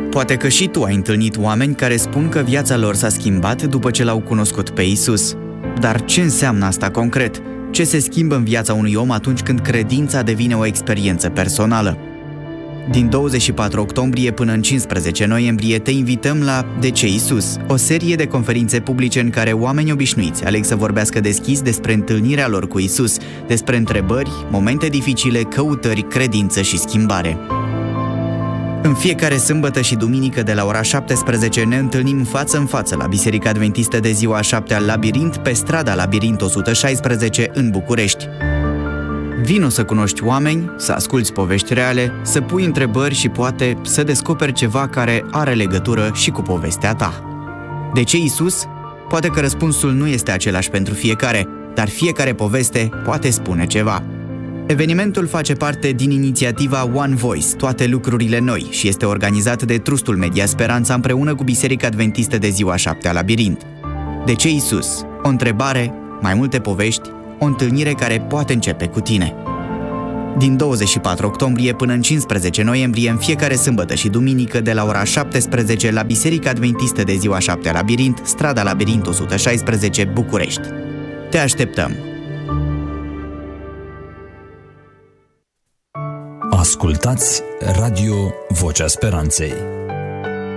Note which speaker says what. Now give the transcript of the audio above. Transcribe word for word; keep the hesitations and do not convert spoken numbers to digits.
Speaker 1: Poate că și tu ai întâlnit oameni care spun că viața lor s-a schimbat după ce l-au cunoscut pe Iisus. Dar ce înseamnă asta concret? Ce se schimbă în viața unui om atunci când credința devine o experiență personală? Din douăzeci și patru octombrie până în cincisprezece noiembrie te invităm la De ce Iisus? O serie de conferințe publice în care oameni obișnuiți aleg să vorbească deschis despre întâlnirea lor cu Iisus, despre întrebări, momente dificile, căutări, credință și schimbare. În fiecare sâmbătă și duminică de la ora șaptesprezece ne întâlnim față în față la Biserica Adventistă de Ziua a șaptea Labirint, pe strada Labirint o sută șaisprezece în București. Vino să cunoști oameni, să asculți povești reale, să pui întrebări și poate să descoperi ceva care are legătură și cu povestea ta. De ce Iisus? Poate că răspunsul nu este același pentru fiecare, dar fiecare poveste poate spune ceva. Evenimentul face parte din inițiativa One Voice, toate lucrurile noi, și este organizat de Trustul Media Speranța împreună cu Biserica Adventistă de Ziua a șaptea Labirint. De ce Iisus? O întrebare, mai multe povești, o întâlnire care poate începe cu tine. Din douăzeci și patru octombrie până în cincisprezece noiembrie, în fiecare sâmbătă și duminică de la ora șaptesprezece la Biserica Adventistă de Ziua a șaptea Labirint, strada Labirint o sută șaisprezece, București. Te așteptăm!
Speaker 2: Ascultați Radio Vocea Speranței.